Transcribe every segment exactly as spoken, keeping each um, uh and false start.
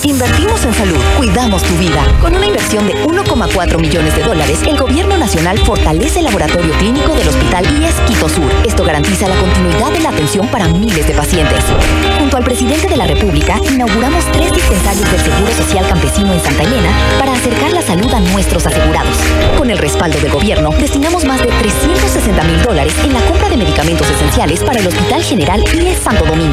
Si invertimos en salud, cuidamos tu vida. Con una inversión de uno coma cuatro millones de dólares, el Gobierno Nacional fortalece el laboratorio clínico del Hospital I E S Quito Sur. Esto garantiza la continuidad de la atención para miles de pacientes. Junto al presidente de la República, inauguramos tres dispensarios del Seguro Social Campesino en Santa Elena para acercar la salud a nuestros asegurados. Con el respaldo del gobierno, destinamos más de trescientos sesenta mil dólares en la compra de medicamentos esenciales para el Hospital General I E S Santo Domingo.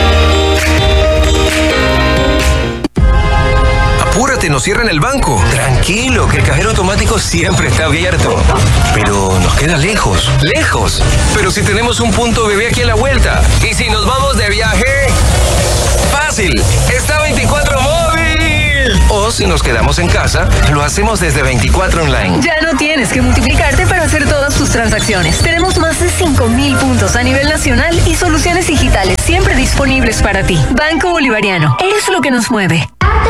Apúrate, nos cierran el banco. Tranquilo, que el cajero automático siempre está abierto. Pero nos queda lejos, lejos. Pero si tenemos un punto bebé aquí a la vuelta. ¿Y si nos vamos de viaje? ¡Fácil! ¡Está veinticuatro móvil! O si nos quedamos en casa, lo hacemos desde veinticuatro online. Ya no tienes que multiplicarte para hacer todas tus transacciones. Tenemos más de cinco mil puntos a nivel nacional y soluciones digitales siempre disponibles para ti. Banco Bolivariano. Eres lo que nos mueve.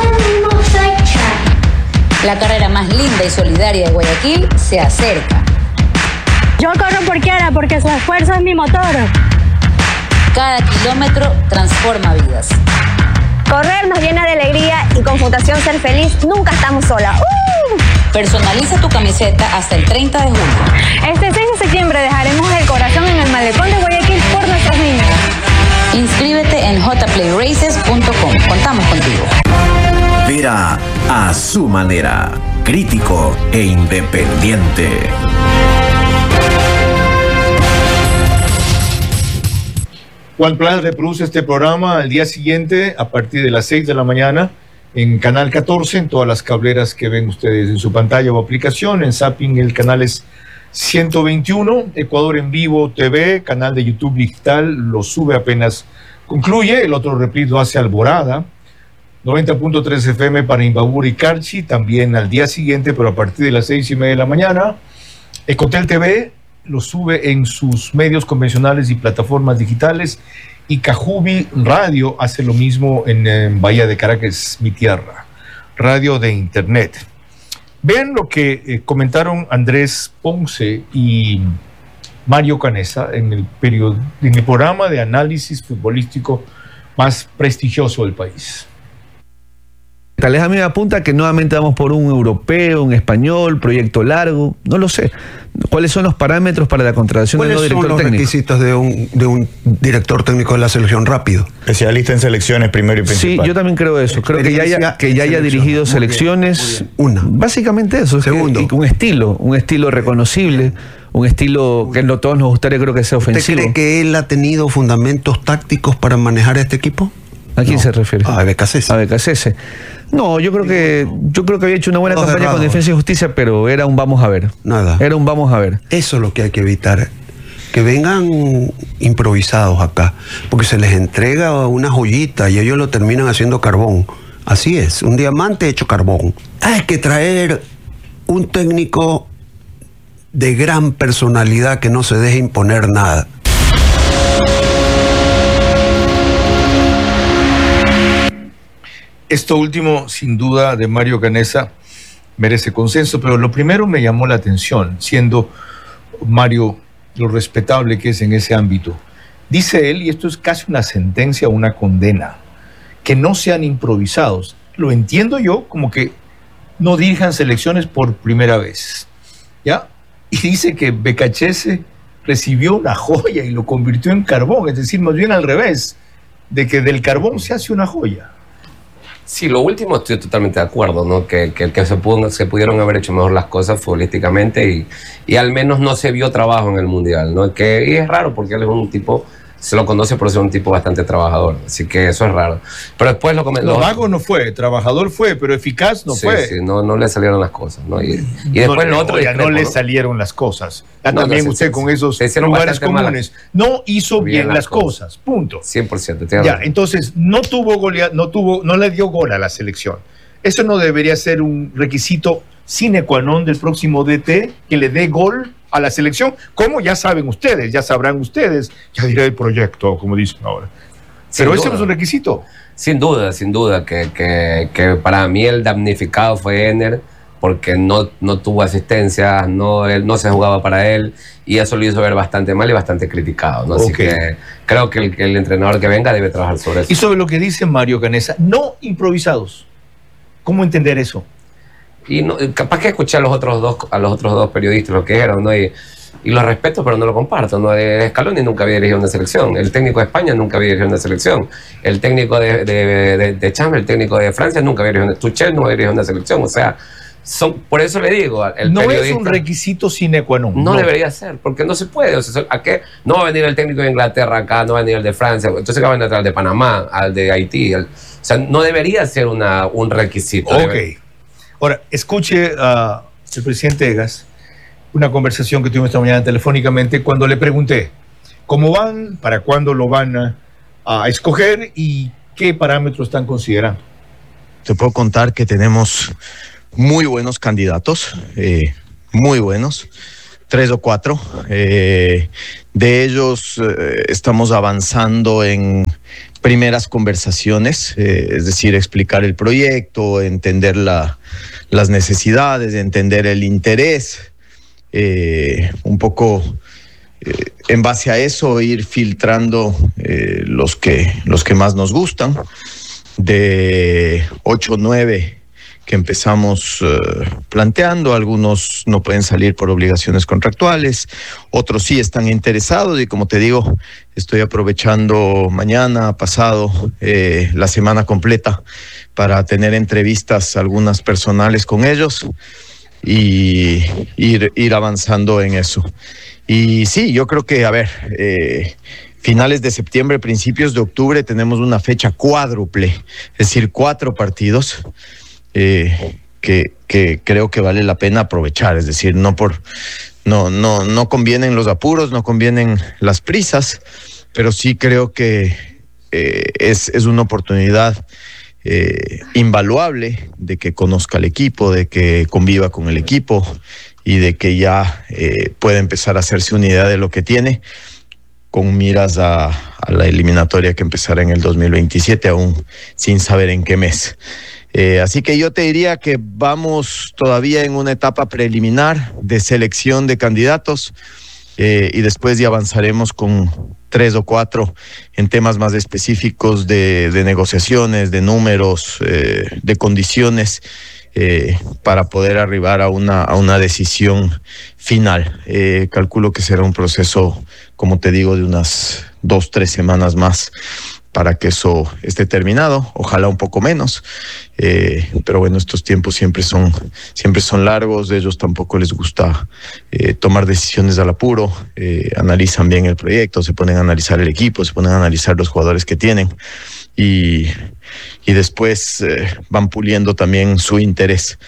La carrera más linda y solidaria de Guayaquil se acerca. Yo corro por Kiara porque su esfuerzo es mi motor. Cada kilómetro transforma vidas. Correr nos llena de alegría y con Fundación Ser Feliz nunca estamos solas. ¡Uh! Personaliza tu camiseta hasta el treinta de julio. Este seis de septiembre dejaremos el corazón en el malecón de Guayaquil por nuestros niños. Inscríbete en j play races punto com. Contamos contigo. Vera a su manera, crítico e independiente. Juan Plan reproduce este programa al día siguiente a partir de las seis de la mañana en Canal catorce, en todas las cableras que ven ustedes en su pantalla o aplicación. En Zapping el canal es ciento veintiuno, Ecuador en Vivo T V, canal de YouTube digital, lo sube apenas concluye, el otro reprise lo hace Alborada, noventa punto tres F M para Imbabura y Carchi, también al día siguiente, pero a partir de las seis y media de la mañana. Ecotel T V lo sube en sus medios convencionales y plataformas digitales, y Cajubi Radio hace lo mismo en, en Bahía de Caracas, mi tierra, radio de internet. Vean lo que eh, comentaron Andrés Ponce y Mario Canessa en el, period- en el programa de análisis futbolístico más prestigioso del país. Tal vez a mí me apunta que nuevamente vamos por un europeo, un español, proyecto largo, no lo sé. ¿Cuáles son los parámetros para la contratación del nuevo director técnico? ¿Cuáles son los requisitos de un, de un director técnico de la selección rápido? Especialista en selecciones primero y principal. Sí, yo también creo eso. Creo que ya haya, que ya haya dirigido muy selecciones. Bien, muy bien. Una. Básicamente eso. Segundo. Es que, un estilo, un estilo reconocible, un estilo que a todos nos gustaría, creo que sea ofensivo. ¿Usted cree que él ha tenido fundamentos tácticos para manejar este equipo? ¿A quién no. se refiere? A Becasese. A Becasese. No, yo creo que yo creo que había hecho una buena Todos campaña errados. con Defensa y Justicia, pero era un vamos a ver. Nada. Era un vamos a ver. Eso es lo que hay que evitar. Que vengan improvisados acá, porque se les entrega una joyita y ellos lo terminan haciendo carbón. Así es, un diamante hecho carbón. Hay que traer un técnico de gran personalidad que no se deje imponer nada. Esto último, sin duda, de Mario Canessa merece consenso, pero lo primero me llamó la atención, siendo Mario lo respetable que es en ese ámbito. Dice él, y esto es casi una sentencia, una condena, que no sean improvisados. Lo entiendo yo como que no dirijan selecciones por primera vez, ¿ya? Y dice que Becachese recibió una joya y lo convirtió en carbón, es decir, más bien al revés, de que del carbón se hace una joya. Sí, lo último estoy totalmente de acuerdo, ¿no? Que, que, que se, pudo, se pudieron haber hecho mejor las cosas futbolísticamente y, y al menos no se vio trabajo en el Mundial, ¿no? Que, y es raro porque él es un tipo, se lo conoce por ser un tipo bastante trabajador, así que eso es raro. Pero después lo comentó. No, vago no fue, trabajador fue, pero eficaz no sí, fue. Sí, no, no le salieron las cosas, ¿no? Y, y después no, lo otro... Ya discrepo, no le ¿no? salieron las cosas. Ya No, también no, usted se, con se, esos se lugares comunes. Malas. No hizo bien, bien las, las cosas. cosas, punto. cien por ciento. Tiene Ya, razón. entonces no tuvo golea, no tuvo, no le dio gol a la selección. Eso no debería ser un requisito sine qua non del próximo D T, que le dé gol a la selección, como ya saben ustedes, ya sabrán ustedes, ya diré el proyecto, como dicen ahora. Pero ese no es un requisito. Sin duda, sin duda, que, que, que para mí el damnificado fue Ener, porque no, no tuvo asistencia, no, él, no se jugaba para él, y eso lo hizo ver bastante mal y bastante criticado, ¿no? Así Okay. que creo que el, que el entrenador que venga debe trabajar sobre eso. Y sobre lo que dice Mario Canessa, no improvisados. ¿Cómo entender eso? Y no, capaz que escuché a los otros dos, a los otros dos periodistas lo que eran, ¿no? Y, y los respeto, pero no lo comparto, ¿no? De Scaloni nunca había dirigido una selección, el técnico de España nunca había dirigido una selección, el técnico de, de, de, de Champions, el técnico de Francia nunca había dirigido una, Tuchel no había dirigido una selección, o sea, son, por eso le digo, el no periodista, es un requisito sine qua non. No, no debería ser, porque no se puede, o sea, ¿a qué? No va a venir el técnico de Inglaterra acá, no va a venir el de Francia, entonces va a venir al de Panamá, al de Haití, el, o sea, no debería ser una, un requisito. Ok. Debe. Ahora, escuche al uh, presidente Egas, una conversación que tuvimos esta mañana telefónicamente cuando le pregunté cómo van, para cuándo lo van a, a escoger y qué parámetros están considerando. Te puedo contar que tenemos muy buenos candidatos, eh, muy buenos, tres o cuatro. Eh, de ellos eh, estamos avanzando en primeras conversaciones, eh, es decir, explicar el proyecto, entender la, las necesidades, entender el interés. Eh, un poco eh, en base a eso ir filtrando eh, los que los que más nos gustan, de ocho o nueve que empezamos eh, planteando. Algunos no pueden salir por obligaciones contractuales, otros sí están interesados y, como te digo, estoy aprovechando mañana, pasado, eh, la semana completa para tener entrevistas, algunas personales con ellos, y ir, ir avanzando en eso. Y sí, yo creo que, a ver, eh, finales de septiembre, principios de octubre, tenemos una fecha cuádruple, es decir, cuatro partidos eh, que, que creo que vale la pena aprovechar. Es decir, no por no, no, no convienen los apuros, no convienen las prisas, pero sí creo que eh, es, es una oportunidad Eh, invaluable de que conozca el equipo, de que conviva con el equipo y de que ya eh, pueda empezar a hacerse una idea de lo que tiene, con miras a, a la eliminatoria que empezará en el dos mil veintisiete, aún sin saber en qué mes. Eh, así que yo te diría que vamos todavía en una etapa preliminar de selección de candidatos, eh, y después ya avanzaremos con tres o cuatro en temas más específicos de, de negociaciones, de números, eh, de condiciones, eh, para poder arribar a una, a una decisión final. Eh, calculo que será un proceso, como te digo, de unas dos, tres semanas más para que eso esté terminado, ojalá un poco menos, eh, pero bueno, estos tiempos siempre son, siempre son largos. De ellos tampoco les gusta eh, tomar decisiones al apuro, eh, analizan bien el proyecto, se ponen a analizar el equipo, se ponen a analizar los jugadores que tienen, y, y después eh, van puliendo también su interés.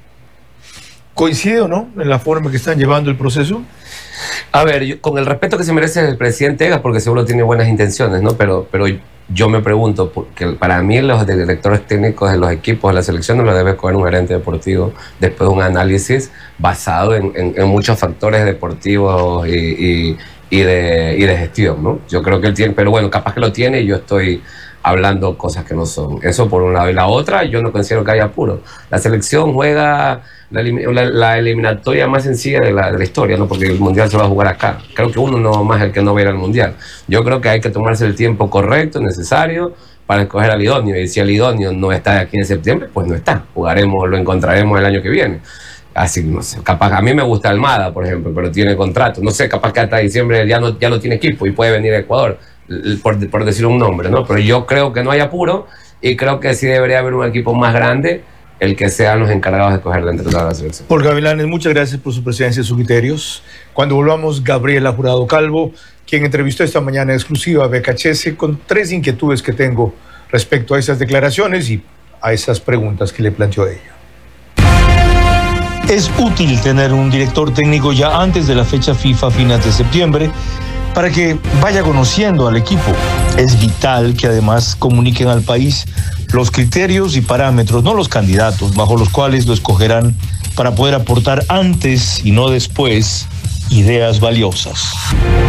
¿Coincide o no en la forma que están llevando el proceso? A ver, yo, con el respeto que se merece el presidente Egas, porque seguro tiene buenas intenciones, ¿no? Pero, pero yo me pregunto, porque para mí los directores técnicos de los equipos de la selección no lo debe coger un gerente deportivo después de un análisis basado en, en, en muchos factores deportivos y, y, y, de, y de gestión, ¿no? Yo creo que él tiene, pero bueno, capaz que lo tiene y yo estoy hablando cosas que no son. Eso por un lado. Y la otra, yo no considero que haya apuro. La selección juega la, la, la eliminatoria más sencilla de la, de la historia, ¿no? Porque el Mundial se va a jugar acá. Creo que uno no más el que no va a ir al Mundial. Yo creo que hay que tomarse el tiempo correcto, necesario, para escoger al idóneo. Y si el idóneo no está aquí en septiembre, pues no está. Jugaremos, lo encontraremos el año que viene. Así, no sé, capaz, a mí me gusta Almada, por ejemplo, pero tiene contrato. No sé, capaz que hasta diciembre ya no, ya no tiene equipo y puede venir a Ecuador. Por, por decir un nombre, ¿no? Pero yo creo que no hay apuro y creo que sí debería haber un equipo más grande, el que sean los encargados de coger la entrenadora de la selección. Por Gavilanes, muchas gracias por su presencia y sus criterios. Cuando volvamos, Gabriela Jurado Calvo, quien entrevistó esta mañana exclusiva a B K H S con tres inquietudes que tengo respecto a esas declaraciones y a esas preguntas que le planteó a ella. Es útil tener un director técnico ya antes de la fecha FIFA a fines de septiembre, para que vaya conociendo al equipo. Es vital que además comuniquen al país los criterios y parámetros, no los candidatos, bajo los cuales lo escogerán, para poder aportar antes y no después ideas valiosas.